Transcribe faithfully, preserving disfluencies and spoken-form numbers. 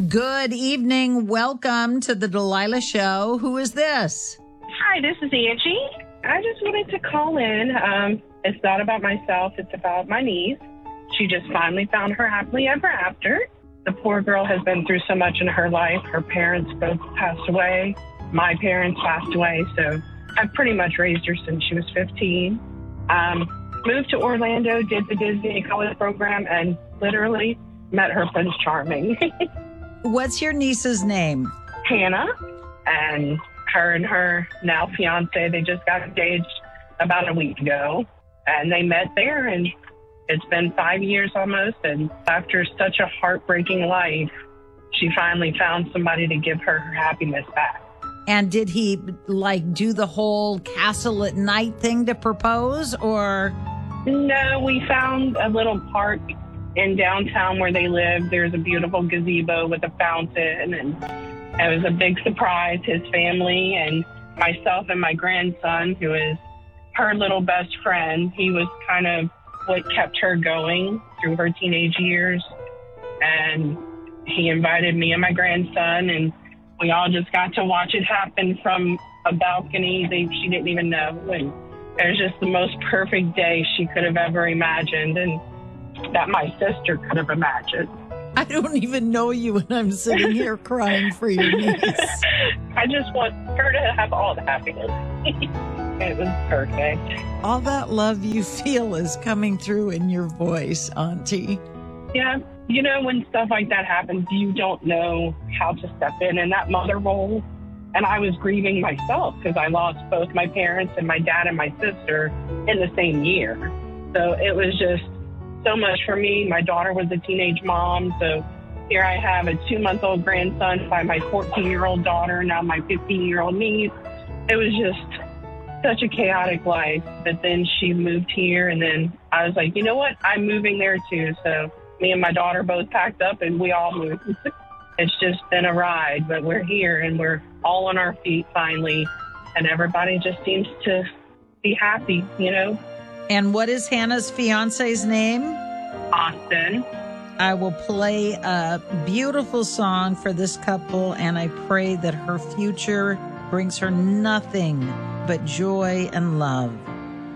Good evening. Welcome to the Delilah Show. Who is this? Hi, this is Angie. I just wanted to call in. Um, it's not about myself. It's about my niece. She just finally found her happily ever after. The poor girl has been through so much in her life. Her parents both passed away. My parents passed away. So I've pretty much raised her since she was fifteen. Um, moved to Orlando, did the Disney College program, and literally met her Prince Charming. What's your niece's name? Hannah, and her and her now fiance, they just got engaged about a week ago, and they met there, and it's been five years almost, and after such a heartbreaking life, she finally found somebody to give her her happiness back. And did he, like, do the whole castle at night thing to propose, or? No, we found a little park in downtown where they live. There's a beautiful gazebo with a fountain, and it was a big surprise. His family and myself and my grandson, who is her little best friend, he was kind of what kept her going through her teenage years. And he invited me and my grandson, and we all just got to watch it happen from a balcony. They, she didn't even know. And it was just the most perfect day she could have ever imagined, and that my sister could have imagined. I don't even know you, and I'm sitting here crying for your niece. I just want her to have all the happiness. It was perfect. All that love you feel is coming through in your voice, Auntie. Yeah. You know, when stuff like that happens, you don't know how to step in in that mother role. And I was grieving myself because I lost both my parents and my dad and my sister in the same year. So it was just so much for me. My daughter was a teenage mom. So here I have a two-month-old grandson by my fourteen-year-old daughter, now my fifteen-year-old niece. It was just such a chaotic life. But then she moved here, and then I was like, you know what? I'm moving there too. So me and my daughter both packed up, and we all moved. It's just been a ride, but we're here, and we're all on our feet finally, and everybody just seems to be happy, you know? And what is Hannah's fiance's name? Austin. I will play a beautiful song for this couple, and I pray that her future brings her nothing but joy and love.